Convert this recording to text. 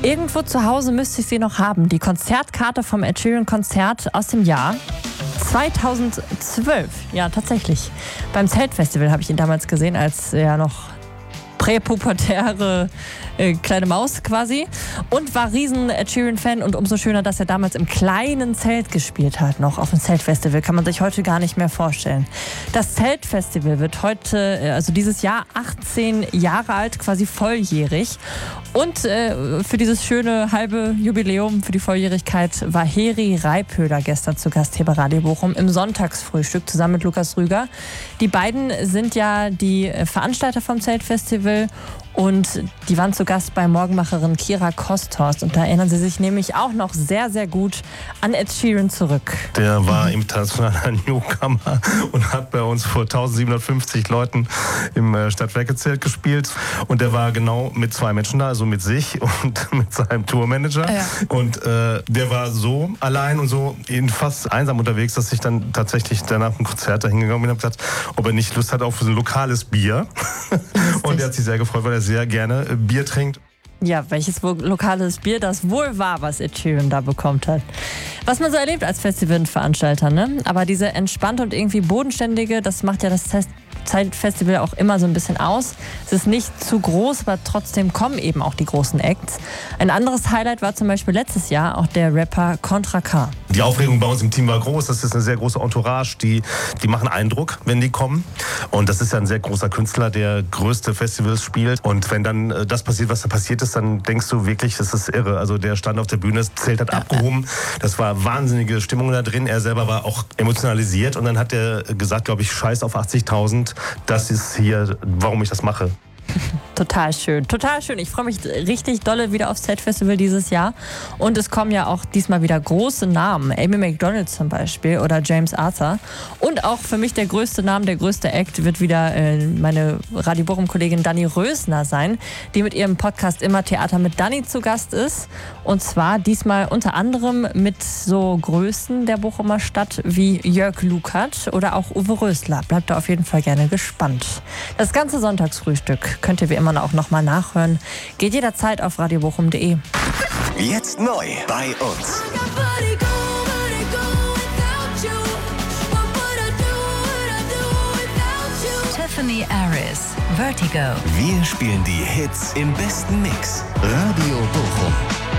Irgendwo zu Hause müsste ich sie noch haben. Die Konzertkarte vom Ed Sheeran-Konzert aus dem Jahr 2012. Ja, tatsächlich. Beim Zeltfestival habe ich ihn damals gesehen, als er noch präpubertäre kleine Maus quasi, und war riesen Ed Sheeran-Fan, und umso schöner, dass er damals im kleinen Zelt gespielt hat, noch auf dem Zeltfestival. Kann man sich heute gar nicht mehr vorstellen. Das Zeltfestival wird heute, also dieses Jahr, 18 Jahre alt, quasi volljährig. Und für dieses schöne halbe Jubiläum, für die Volljährigkeit, war Heri Reiphöder gestern zu Gast hier bei Radio Bochum im Sonntagsfrühstück zusammen mit Lukas Rüger. Die beiden sind ja die Veranstalter vom Zeltfestival, und die waren zu Gast bei Morgenmacherin Kira Kosthorst. Und da erinnern sie sich nämlich auch noch sehr, sehr gut an Ed Sheeran zurück. Der war internationaler Newcomer und hat bei uns vor 1750 Leuten im Stadtwerkezelt gespielt. Und der war genau mit 2 Menschen da, also mit sich und mit seinem Tourmanager. Ja. Und der war so allein und so fast einsam unterwegs, dass ich dann tatsächlich danach im Konzert da hingegangen bin und habe gesagt, ob er nicht Lust hat auf so ein lokales Bier. Und er hat sich sehr gefreut, weil er sehr gerne Bier trinkt. Ja, welches lokales Bier das wohl war, was Ed Sheeran da bekommen hat. Was man so erlebt als Festivalveranstalter, ne? Aber diese entspannte und irgendwie bodenständige, das macht ja das Zeltfestival auch immer so ein bisschen aus. Es ist nicht zu groß, aber trotzdem kommen eben auch die großen Acts. Ein anderes Highlight war zum Beispiel letztes Jahr auch der Rapper Contra K. Die Aufregung bei uns im Team war groß. Das ist eine sehr große Entourage. Die machen Eindruck, wenn die kommen. Und das ist ja ein sehr großer Künstler, der größte Festivals spielt. Und wenn dann das passiert, was da passiert ist, dann denkst du wirklich, das ist irre. Also der stand auf der Bühne, das Zelt hat abgehoben. Das war wahnsinnige Stimmung da drin. Er selber war auch emotionalisiert. Und dann hat er gesagt, glaube ich, scheiß auf 80.000. Das ist hier, warum ich das mache. Total schön, total schön. Ich freue mich richtig dolle wieder aufs Zeltfestival dieses Jahr. Und es kommen ja auch diesmal wieder große Namen. Amy Macdonald zum Beispiel oder James Arthur. Und auch für mich der größte Name, der größte Act wird wieder meine Radio Bochum-Kollegin Dani Rösner sein, die mit ihrem Podcast Immer Theater mit Dani zu Gast ist. Und zwar diesmal unter anderem mit so Größen der Bochumer Stadt wie Jörg Lukert oder auch Uwe Rösler. Bleibt da auf jeden Fall gerne gespannt. Das ganze Sonntagsfrühstück könnt ihr wie immer auch nochmal nachhören. Geht jederzeit auf radiobochum.de. Jetzt neu bei uns. Tiffany Aris, Vertigo. Wir spielen die Hits im besten Mix. Radio Bochum.